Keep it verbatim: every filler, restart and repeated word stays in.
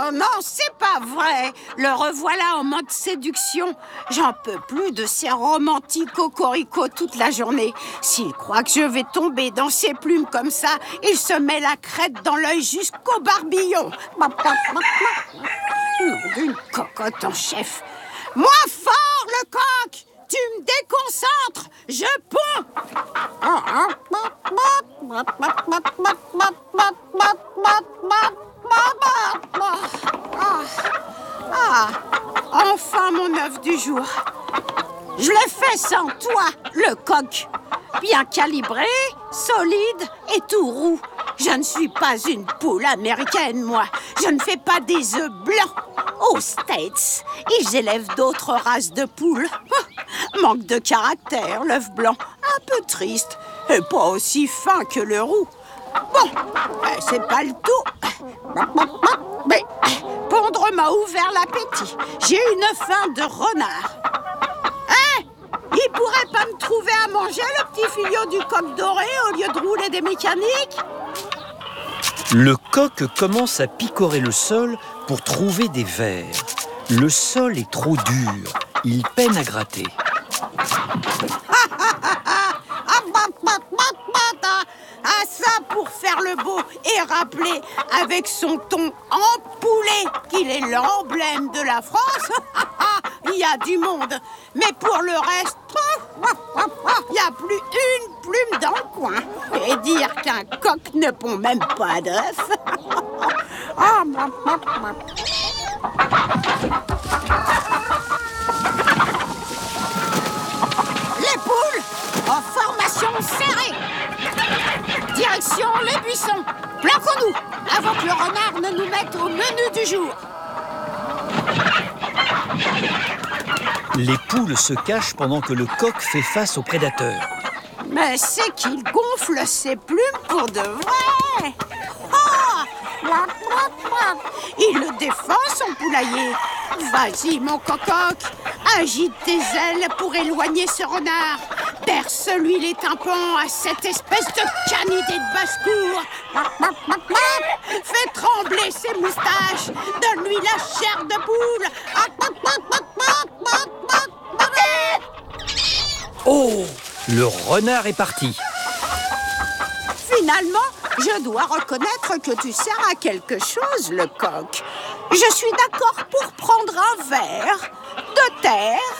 Oh non, c'est pas vrai. Le revoilà en mode séduction. J'en peux plus de ces romantiques cocoricots toute la journée. S'il croit que je vais tomber dans ses plumes comme ça, il se met la crête dans l'œil jusqu'au barbillon. Nom d'une cocotte en chef. Moins fort, le coq! Tu me déconcentres! Je ponds! Ah, enfin mon œuf du jour. Je l'ai fait sans toi, le coq. Bien calibré, solide et tout roux. Je ne suis pas une poule américaine, moi. Je ne fais pas des œufs blancs. Aux States, ils élèvent d'autres races de poules. Manque de caractère, l'œuf blanc. Un peu triste et pas aussi fin que le roux. Bon, c'est pas le tout. Mais pondre m'a ouvert l'appétit. J'ai une faim de renard. Hein? Il pourrait pas me trouver à manger, le petit filiot du coq doré, au lieu de rouler des mécaniques? Le coq commence à picorer le sol pour trouver des vers. Le sol est trop dur. Il peine à gratter. Ah ça, pour faire le beau et rappeler avec son ton empoulé qu'il est l'emblème de la France, il y a du monde. Mais pour le reste, il n'y a plus une plume dans le coin. Et dire qu'un coq ne pond même pas d'œuf. Les poules en formation serrée. Direction les buissons. Planquons-nous avant que le renard ne nous mette au menu du jour. Les poules se cachent pendant que le coq fait face aux prédateurs. Mais c'est qu'il gonfle ses plumes pour de vrai. Ah, il le défend, son poulailler. Vas-y, mon cococ, agite tes ailes pour éloigner ce renard. Perce-lui les tympans à cette espèce de canidé de basse-cour. Fais trembler ses moustaches. Donne-lui la chair de poule. Oh! Le renard est parti. Finalement, je dois reconnaître que tu sers à quelque chose, le coq. Je suis d'accord pour prendre un verre de terre